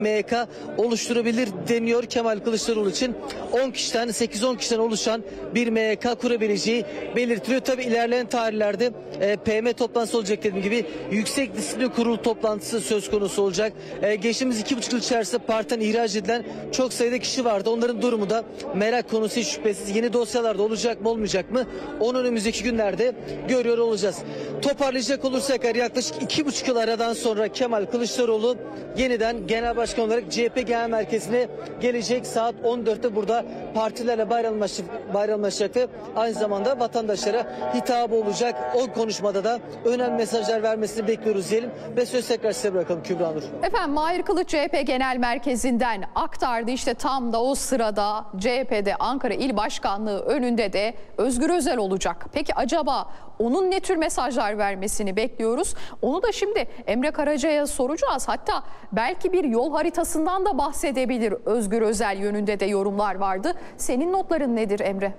MYK oluşturabilir deniyor Kemal Kılıçdaroğlu için. 10 kişiden 8-10 kişiden oluşan bir MYK kurabileceği belirtiliyor. Tabi ilerleyen tarihlerde PM toplantısı olacak, dediğim gibi Yüksek Disiplin Kurulu toplantısı söz konusu olacak. Geçtiğimiz 2,5 yıl içerisinde partiden ihraç edilen çok sayıda kişi vardı. Onların durumu da merak konusu, hiç şüphesiz. Yeni dosyalarda olacak mı olmayacak mı? Onu önümüzdeki günlerde görüyor olacağız. Toparlayacak olursak yaklaşık 2,5 yıl aradan sonra Kemal Kılıçdaroğlu yeniden genel başkan olarak CHP Genel Merkezi'ne gelecek. Saat 14'te burada partilerle bayramlaşacak ve aynı zamanda vatandaşlara hitabı olacak. O konuşmada da önemli mesajlar vermesini bekliyoruz diyelim ve söz tekrar size bırakalım Kübra Nur. Efendim, Mahir Kılıç CHP Genel Merkezi'nden aktardı. İşte tam da o sırada CHP'de Ankara İl Başkanlığı önünde de Özgür Özel olacak. Peki acaba onun ne tür mesajlar vermesini bekliyoruz? Onu da şimdi Emre Karaca'ya soracağız. Hatta belki bir yol haritasından da bahsedebilir. Özgür Özel yönünde de yorumlar vardı. Senin notların nedir Emre?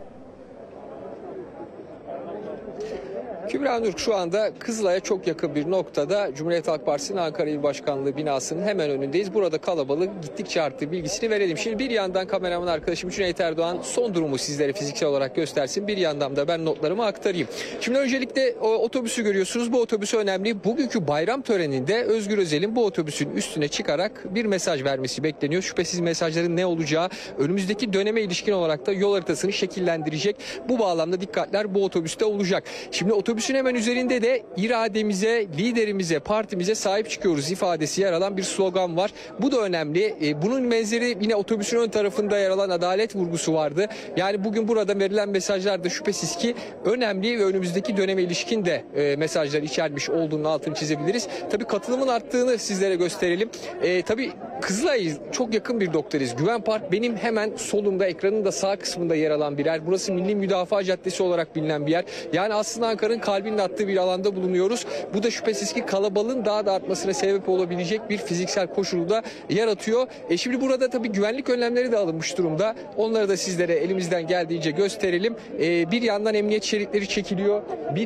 Kübra Nur, şu anda Kızılay'a çok yakın bir noktada Cumhuriyet Halk Partisi'nin Ankara İl Başkanlığı binasının hemen önündeyiz. Burada kalabalık gittikçe arttığı bilgisini verelim. Şimdi bir yandan kameraman arkadaşım Cüneyt Erdoğan son durumu sizlere fiziksel olarak göstersin. Bir yandan da ben notlarımı aktarayım. Şimdi öncelikle otobüsü görüyorsunuz. Bu otobüs önemli. Bugünkü bayram töreninde Özgür Özel'in bu otobüsün üstüne çıkarak bir mesaj vermesi bekleniyor. Şüphesiz mesajların ne olacağı önümüzdeki döneme ilişkin olarak da yol haritasını şekillendirecek. Bu bağlamda dikkatler bu otobüste olacak. Şimdi otobüsün hemen üzerinde de irademize, liderimize, partimize sahip çıkıyoruz ifadesi yer alan bir slogan var. Bu da önemli. Bunun benzeri yine otobüsün ön tarafında yer alan adalet vurgusu vardı. Yani bugün burada verilen mesajlar da şüphesiz ki önemli ve önümüzdeki döneme ilişkin de mesajlar içermiş olduğunu altını çizebiliriz. Tabii katılımın arttığını sizlere gösterelim. Tabii Kızılay'a çok yakın bir noktadayız. Güven Park benim hemen solumda, ekranın da sağ kısmında yer alan bir yer. Burası Milli Müdafaa Caddesi olarak bilinen bir yer. Yani aslında Ankara'nın kalbinin attığı bir alanda bulunuyoruz. Bu da şüphesiz ki kalabalığın daha da artmasına sebep olabilecek bir fiziksel koşulu da yaratıyor. Şimdi burada tabii güvenlik önlemleri de alınmış durumda. Onları da sizlere elimizden geldiğince gösterelim. Bir yandan emniyet şeritleri çekiliyor. Bir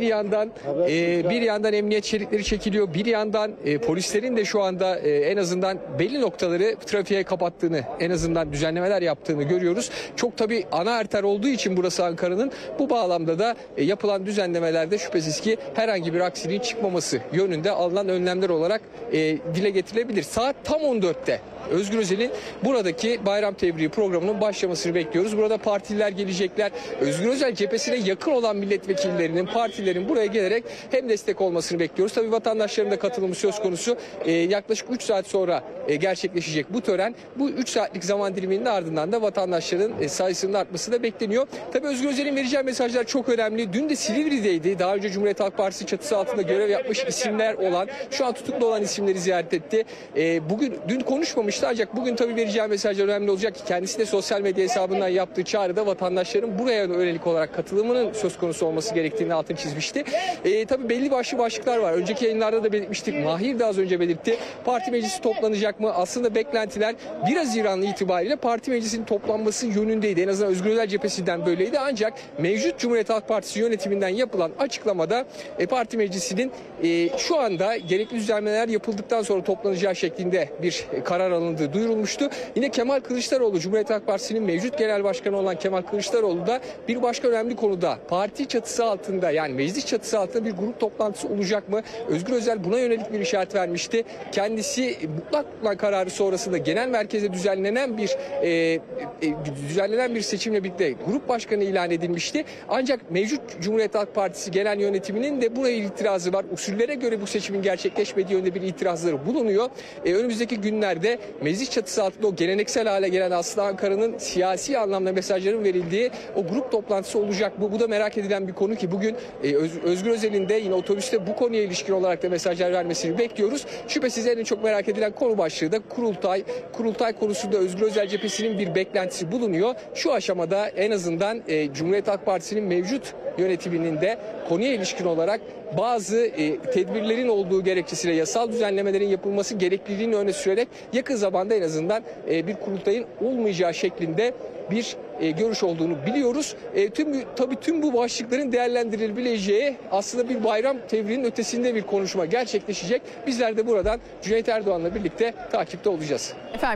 yandan emniyet şeritleri çekiliyor. Bir yandan polislerin de şu anda en azından belli noktaları trafiğe kapattığını, en azından düzenlemeler yaptığını görüyoruz. Çok tabii ana arter olduğu için burası Ankara'nın, bu bağlamda da yapılan düzenlemelerde şüphesiz ki herhangi bir aksiliğin çıkmaması yönünde alınan önlemler olarak dile getirilebilir. Saat tam 14'te Özgür Özel'in buradaki bayram tebriği programının başlamasını bekliyoruz. Burada partililer gelecekler. Özgür Özel cephesine yakın olan milletvekillerinin, partilerin buraya gelerek hem destek olmasını bekliyoruz. Tabii vatandaşların da katılımı söz konusu. Yaklaşık 3 saat sonra gerçekleşecek bu tören. Bu 3 saatlik zaman diliminin ardından da vatandaşların sayısının artması da bekleniyor. Tabii Özgür Özel'in vereceği mesajlar çok önemli. Dün de Silivri'deydi. Daha önce Cumhuriyet Halk Partisi çatısı altında görev yapmış isimler olan, şu an tutuklu olan isimleri ziyaret etti. Dün konuşmamıştı ancak bugün tabii vereceği mesajlar önemli olacak ki kendisi de sosyal medya hesabından yaptığı çağrıda vatandaşların buraya yönelik olarak katılımının söz konusu olması gerektiğini altını çizmişti. Tabii belli başlı başlıklar var. Önceki yayınlarda da belirtmiştik. Mahir de az önce belirtti. Parti meclisi toplanacak mı? Aslında beklentiler 1 Haziran itibariyle parti meclisinin toplanması yönündeydi. En azından Özgür Özel cephesinden böyleydi. Ancak mevcut Cumhuriyet Halk Partisi yönetiminden yapılan açıklamada parti meclisinin şu anda gerekli düzenlemeler yapıldıktan sonra toplanacağı şeklinde bir karar alındığı duyurulmuştu. Yine Kemal Kılıçdaroğlu, Cumhuriyet Halk Partisi'nin mevcut genel başkanı olan Kemal Kılıçdaroğlu da bir başka önemli konuda parti çatısı altında, yani meclis çatısı altında bir grup toplantısı olacak mı? Özgür Özel buna yönelik bir işaret vermişti. Kendisi mutlak kararı sonrasında genel merkeze düzenlenen bir seçimle birlikte grup başkanı ilan edilmişti. Ancak mevcut Cumhuriyet Halk Partisi genel yönetiminin de buraya itirazı var. Usullere göre bu seçimin gerçekleşmediği yönünde bir itirazları bulunuyor. Önümüzdeki günlerde meclis çatısı altında o geleneksel hale gelen aslında Ankara'nın siyasi anlamda mesajların verildiği o grup toplantısı olacak. Bu da merak edilen bir konu ki bugün Özgür Özel'in de yine otobüste bu konuya ilişkin olarak da mesajlar vermesini bekliyoruz. Şüphesiz en çok merak edilen konu başlığı da kurultay. Kurultay konusunda Özgür Özel cephesinin bir beklentisi bulunuyor. Şu aşamada en azından Cumhuriyet Halk Partisi'nin mevcut yönetiminin de konuya ilişkin olarak bazı tedbirlerin olduğu gerekçesiyle yasal düzenlemelerin yapılması gerekliliğini öne sürerek yakın zamanda en azından bir kurultayın olmayacağı şeklinde bir görüş olduğunu biliyoruz. Tabii tüm bu başlıkların değerlendirilebileceği aslında bir bayram tebriğinin ötesinde bir konuşma gerçekleşecek. Bizler de buradan Cüneyt Erdoğan'la birlikte takipte olacağız. Efendim